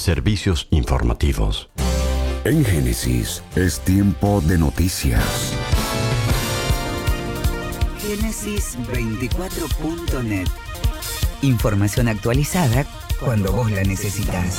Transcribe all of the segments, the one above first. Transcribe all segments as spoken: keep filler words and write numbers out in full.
Servicios informativos. En Génesis es tiempo de noticias. Génesis veinticuatro punto net. Información actualizada cuando vos la necesitas.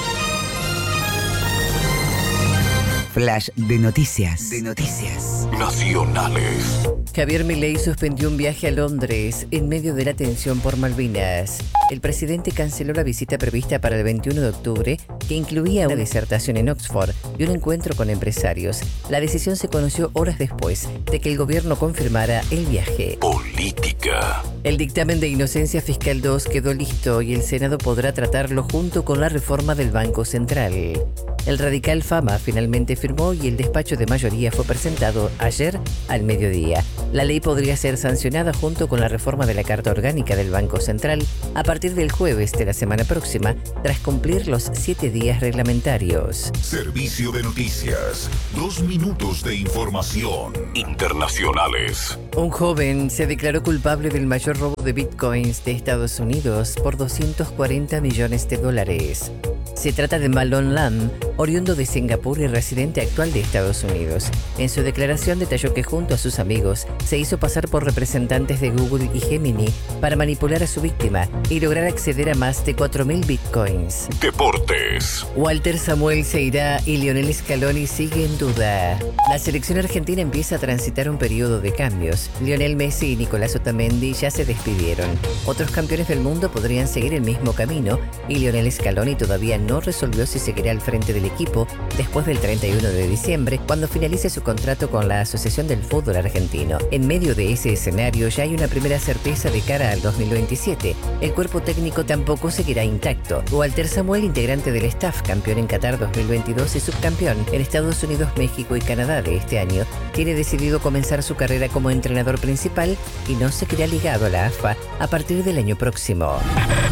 Flash de noticias. De noticias. Nacionales. Javier Milei suspendió un viaje a Londres en medio de la tensión por Malvinas. El presidente canceló la visita prevista para el veintiuno de octubre, que incluía una disertación en Oxford y un encuentro con empresarios. La decisión se conoció horas después de que el gobierno confirmara el viaje. Política. El dictamen de Inocencia Fiscal dos quedó listo y el Senado podrá tratarlo junto con la reforma del Banco Central. El radical Fama finalmente firmó y el despacho de mayoría fue presentado ayer al mediodía. La ley podría ser sancionada junto con la reforma de la Carta Orgánica del Banco Central a partir del jueves de la semana próxima, tras cumplir los siete días reglamentarios. Servicio de noticias. Dos minutos de información. Internacionales. Un joven se declaró culpable del mayor robo de bitcoins de Estados Unidos por doscientos cuarenta millones de dólares. Se trata de Malone Lam, oriundo de Singapur y residente actual de Estados Unidos. En su declaración detalló que junto a sus amigos se hizo pasar por representantes de Google y Gemini para manipular a su víctima y lograr acceder a más de cuatro mil bitcoins. Deportes. Walter Samuel se irá y Lionel Scaloni sigue en duda. La selección argentina empieza a transitar un periodo de cambios. Lionel Messi y Nicolás Otamendi ya se despidieron. Otros campeones del mundo podrían seguir el mismo camino y Lionel Scaloni todavía no no resolvió si seguirá al frente del equipo después del treinta y uno de diciembre, cuando finalice su contrato con la Asociación del Fútbol Argentino. En medio de ese escenario ya hay una primera certeza de cara al dos mil veintisiete. El cuerpo técnico tampoco seguirá intacto. Walter Samuel, integrante del staff, campeón en Qatar dos mil veintidós y subcampeón en Estados Unidos, México y Canadá de este año, tiene decidido comenzar su carrera como entrenador principal y no seguirá ligado a la A F A a partir del año próximo.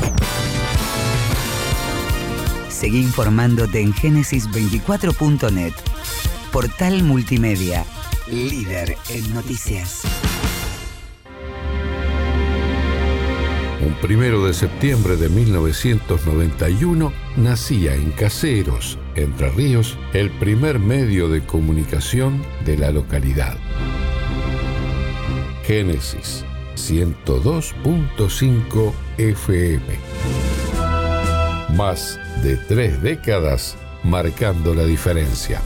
Seguí informándote en Génesis veinticuatro punto net. Portal multimedia, líder en noticias. Un primero de septiembre de mil novecientos noventa y uno nacía en Caseros, Entre Ríos, el primer medio de comunicación de la localidad. Génesis ciento dos punto cinco F M. Más de tres décadas marcando la diferencia.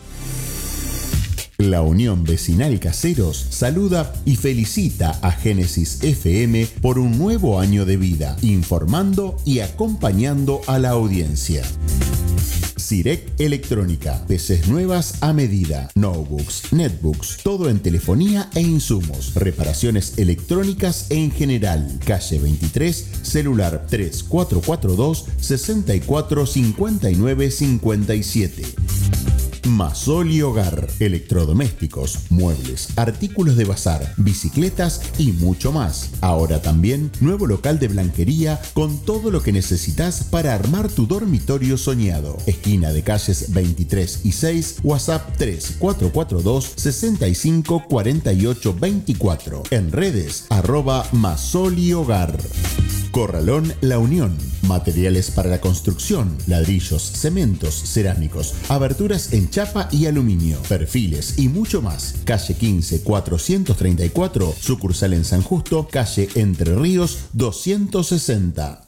La Unión Vecinal Caseros saluda y felicita a Génesis F M por un nuevo año de vida, informando y acompañando a la audiencia. Sirec Electrónica, P Cs nuevas a medida, notebooks, netbooks, todo en telefonía e insumos, reparaciones electrónicas en general. Calle veintitrés, celular tres cuatro cuatro dos, seis cuatro cinco nueve cinco siete. Masoli Hogar, electrodomésticos, muebles, artículos de bazar, bicicletas y mucho más. Ahora también nuevo local de blanquería con todo lo que necesitas para armar tu dormitorio soñado. Esquina de calles veintitrés y seis, WhatsApp tres cuatro cuatro dos, seis cinco cuatro ocho dos cuatro. En redes, arroba Masoli Hogar. Corralón La Unión, materiales para la construcción, ladrillos, cementos, cerámicos, aberturas en chapa y aluminio, perfiles y mucho más. Calle quince cuatrocientos treinta y cuatro, sucursal en San Justo, calle Entre Ríos doscientos sesenta.